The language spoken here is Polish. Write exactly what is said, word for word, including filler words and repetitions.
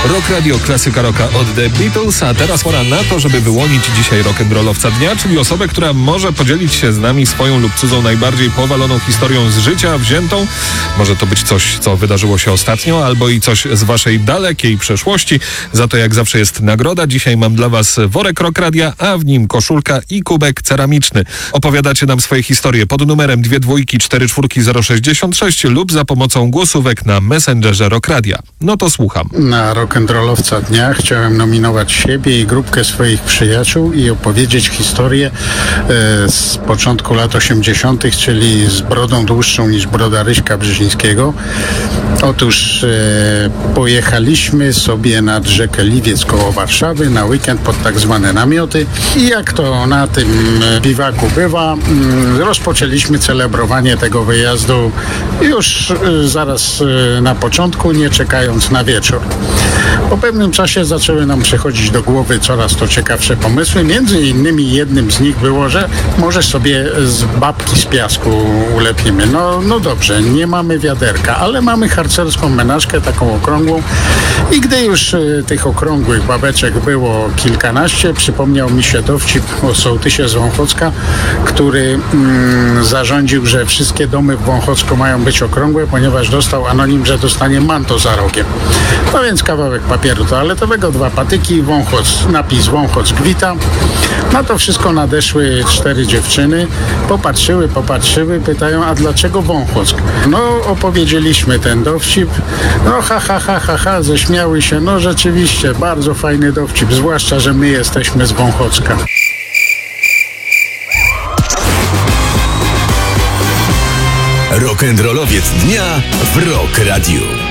Rock Radio, klasyka rocka od The Beatles, a teraz pora na to, żeby wyłonić dzisiaj rock'n'rollowca dnia, czyli osobę, która może podzielić się z nami swoją lub cudzą najbardziej powaloną historią z życia wziętą. Może to być coś, co wydarzyło się ostatnio, albo i coś z waszej dalekiej przeszłości. Za to jak zawsze jest nagroda. Dzisiaj mam dla was worek Rock Radia, a w nim koszulka i kubek ceramiczny. Opowiadacie nam swoje historie pod numerem dwie dwójki cztery czwórki zero sześćdziesiąt sześć lub za pomocą głosówek na Messengerze Rock Radia. No to słucham. Na rock'n'rollowca dnia chciałem nominować siebie i grupkę swoich przyjaciół i opowiedzieć historię e, z początku lat osiemdziesiątych, czyli z brodą dłuższą niż broda Ryśka Brzezińskiego. Otóż e, pojechaliśmy sobie nad rzekę Liwiec koło Warszawy na weekend pod tak zwane namioty i jak to na tym biwaku bywa, m, rozpoczęliśmy celebrowanie tego wyjazdu już e, zaraz e, na początku, nie czekając na wieczór. Po pewnym czasie zaczęły nam przychodzić do głowy coraz to ciekawsze pomysły. Między innymi jednym z nich było, że może sobie z babki z piasku ulepimy. No, no dobrze, nie mamy wiaderka, ale mamy harcerską menażkę, taką okrągłą. I gdy już y, tych okrągłych babeczek było kilkanaście, przypomniał mi się dowcip o sołtysie z Wąchocka, który mm, zarządził, że wszystkie domy w Wąchocku mają być okrągłe, ponieważ dostał anonim, że dostanie manto za rogiem. No więc kawałek papieru toaletowego, dwa patyki, Wąchoc, napis Wąchoc gwita. Na to wszystko nadeszły cztery dziewczyny, popatrzyły, popatrzyły, pytają, a dlaczego Wąchock? No opowiedzieliśmy ten dowcip, no ha, ha, ha, ha, ha, ześmiały się, no rzeczywiście, bardzo fajny dowcip, zwłaszcza, że my jesteśmy z Wąchocka. Rock'n'rollowiec dnia w Rock Radiu.